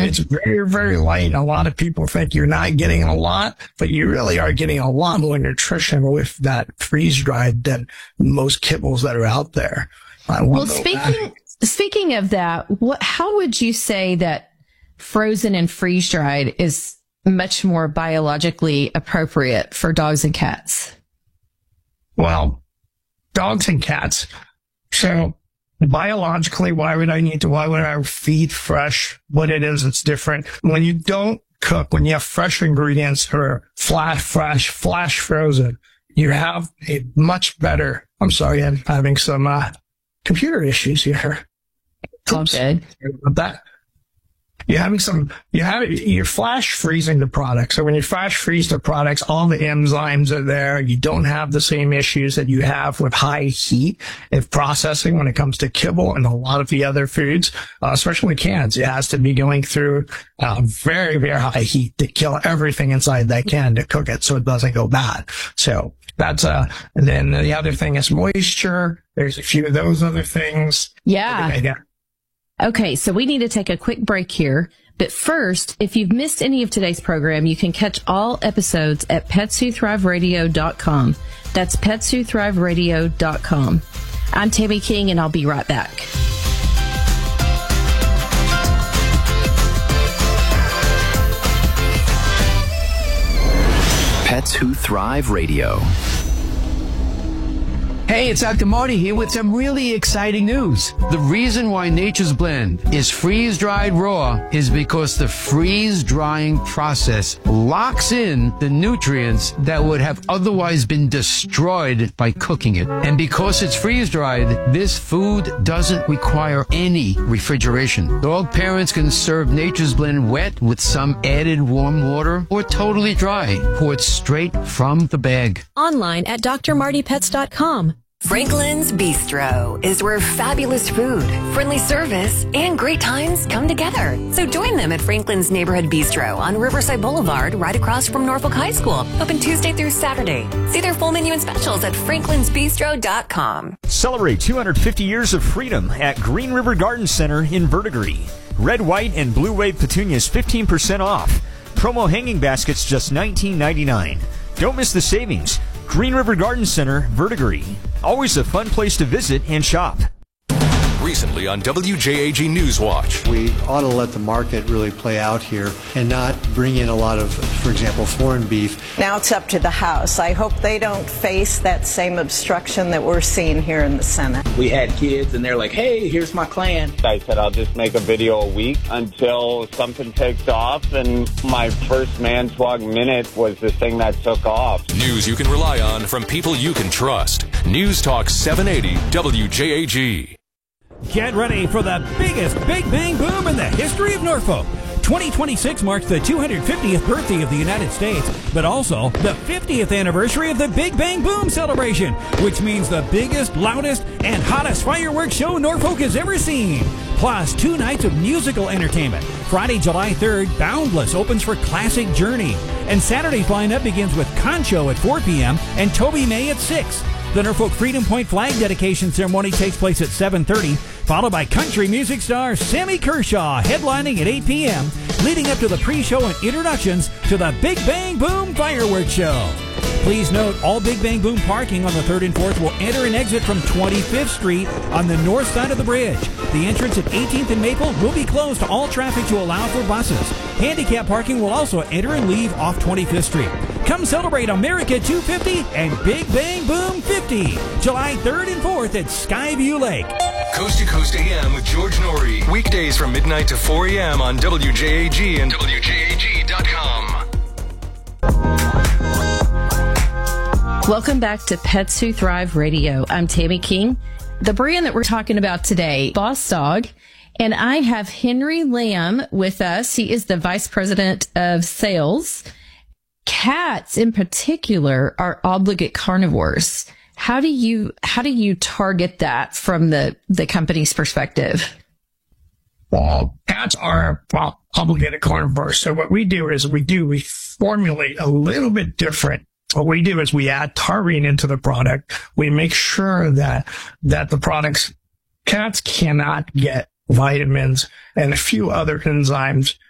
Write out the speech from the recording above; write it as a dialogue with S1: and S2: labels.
S1: It's very, very light. A lot of people think you're not getting a lot, but you really are getting a lot more nutrition with that freeze-dried than most kibbles that are out there.
S2: Well, speaking of that, how would you say that frozen and freeze-dried is much more biologically appropriate for dogs and cats?
S1: Well, dogs and cats. So biologically, why would I feed fresh? What it is, it's different. When you don't cook, when you have fresh ingredients that are flash frozen, you have a much better, I'm sorry, I'm having some computer issues here.
S2: All good.
S1: About that. You're flash freezing the product. So when you flash freeze the products, all the enzymes are there. You don't have the same issues that you have with high heat of processing when it comes to kibble and a lot of the other foods, especially cans. It has to be going through very, very high heat to kill everything inside that can to cook it so it doesn't go bad. So that's, and then the other thing is moisture. There's a few of those other things.
S2: Yeah. Okay, so we need to take a quick break here. But first, if you've missed any of today's program, you can catch all episodes at petswhothriveradio.com. That's petswhothriveradio.com. I'm Tammy King, and I'll be right back.
S3: Pets Who Thrive Radio.
S4: Hey, it's Dr. Marty here with some really exciting news. The reason why Nature's Blend is freeze-dried raw is because the freeze-drying process locks in the nutrients that would have otherwise been destroyed by cooking it. And because it's freeze-dried, this food doesn't require any refrigeration. Dog parents can serve Nature's Blend wet with some added warm water or totally dry, poured straight from the bag.
S5: Online at drmartypets.com.
S6: Franklin's Bistro is where fabulous food, friendly service, and great times come together. So join them at Franklin's Neighborhood Bistro on Riverside Boulevard, right across from Norfolk High School. Open Tuesday through Saturday. See their full menu and specials at franklinsbistro.com.
S7: Celebrate 250 years of freedom at Green River Garden Center in Verdigris. Red, white, and blue wave petunias 15% off. Promo hanging baskets just $19.99. Don't miss the savings. Green River Garden Center, Verdigris. Always a fun place to visit and shop.
S8: Recently on WJAG Newswatch.
S9: We ought to let the market really play out here and not bring in a lot of, for example, foreign beef.
S10: Now it's up to the House. I hope they don't face that same obstruction that we're seeing here in the Senate.
S11: We had kids and they're like, hey, here's my clan.
S12: I said I'll just make a video a week until something takes off, and my first Manswag Minute was the thing that took off.
S8: News you can rely on from people you can trust. News Talk 780 WJAG.
S13: Get ready for the biggest Big Bang Boom in the history of Norfolk. 2026 marks the 250th birthday of the United States, but also the 50th anniversary of the Big Bang Boom celebration, which means the biggest, loudest, and hottest fireworks show Norfolk has ever seen. Plus, 2 nights of musical entertainment. Friday, July 3rd, Boundless opens for Classic Journey. And Saturday's lineup begins with Concho at 4 p.m. and Toby May at 6. The Norfolk Freedom Point flag dedication ceremony takes place at 7:30, followed by country music star Sammy Kershaw headlining at 8 p.m., leading up to the pre-show and introductions to the Big Bang Boom fireworks show. Please note, all Big Bang Boom parking on the 3rd and 4th will enter and exit from 25th Street on the north side of the bridge. The entrance at 18th and Maple will be closed to all traffic to allow for buses. Handicap parking will also enter and leave off 25th Street. Come celebrate America 250 and Big Bang Boom 50, July 3rd and 4th at Skyview Lake.
S8: Coast to Coast AM with George Norrie. Weekdays from midnight to 4 a.m. on WJAG and WJAG.com.
S2: Welcome back to Pets Who Thrive Radio. I'm Tammy King. The brand that we're talking about today, Boss Dog, and I have Henry Lamb with us. He is the Vice President of Sales. Cats in particular are obligate carnivores. How do you target that from the company's perspective?
S1: Well, cats are obligated carnivores. So what we do is we formulate a little bit different. What we do is we add taurine into the product. We make sure that the products, cats cannot get vitamins and a few other enzymes